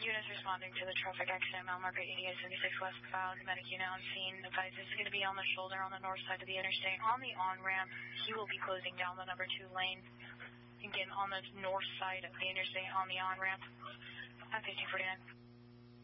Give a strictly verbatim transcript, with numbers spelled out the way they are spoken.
Units responding to the traffic accident, mile marker eighty-eight seventy-six westbound. Medic unit on scene. Advised is going to be on the shoulder on the north side of the interstate. On the on-ramp, he will be closing down the number two lane. Again, on the north side of the interstate on the on-ramp. At fifteen forty-nine.